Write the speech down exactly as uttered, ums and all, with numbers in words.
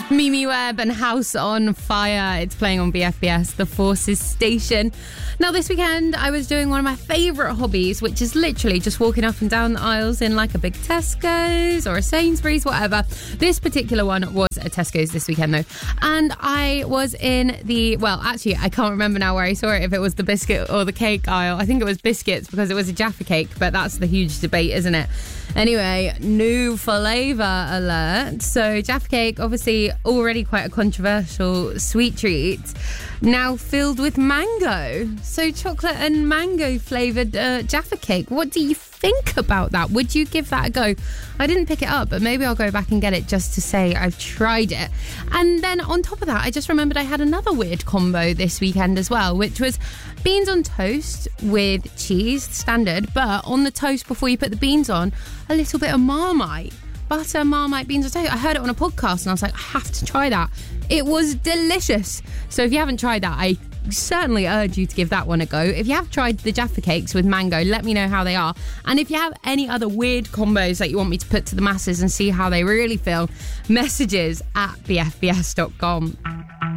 Mimi Webb and House on Fire. It's playing on B F B S, the Forces station. Now, this weekend, I was doing one of my favourite hobbies, which is literally just walking up and down the aisles in like a big Tesco's or a Sainsbury's, whatever. This particular one was a Tesco's this weekend, though. And I was in the, well, actually, I can't remember now where I saw it, if it was the biscuit or the cake aisle. I think it was biscuits because it was a Jaffa cake, but that's the huge debate, isn't it? Anyway, new flavour alert. So Jaffa cake, obviously already quite a controversial sweet treat, now filled with mango. So chocolate and mango flavoured uh, Jaffa cake. What do you think about that? Would you give that a go? I didn't pick it up, but maybe I'll go back and get it just to say I've tried it. And then on top of that, I just remembered I had another weird combo this weekend as well, which was beans on toast with cheese, standard, but on the toast before you put the beans on, a little bit of Marmite. Butter, Marmite, beans on toast. I heard it on a podcast and I was like, I have to try that. It was delicious. So if you haven't tried that, I certainly urge you to give that one a go. If you have tried the Jaffa cakes with mango, let me know how they are. And if you have any other weird combos that you want me to put to the masses and see how they really feel, messages at b f b s dot com.